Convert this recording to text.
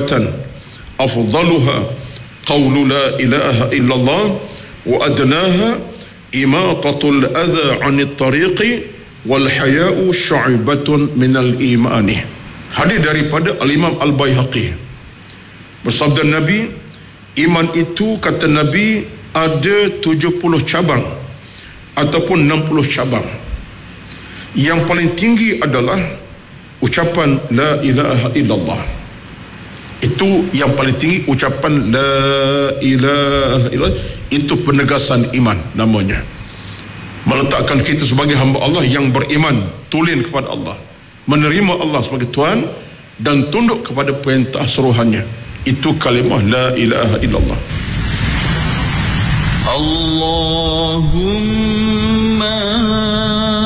syahadatan afdaluha qawlu la ilaha illallah wa adnaha imatatul adha 'anit tariqi wal haya'u syu'batun minal imani. Hadis daripada Al-Imam Al-Baihaqi. Bersabda Nabi, iman itu kata Nabi ada 70 cabang ataupun 60 cabang. Yang paling tinggi adalah ucapan la ilaha illallah. Itu yang paling tinggi, ucapan la ilaha illallah. Itu penegasan iman namanya. Meletakkan kita sebagai hamba Allah yang beriman, tulen kepada Allah, menerima Allah sebagai Tuhan dan tunduk kepada perintah suruhannya. Itu kalimah la ilaha illallah. Allahumma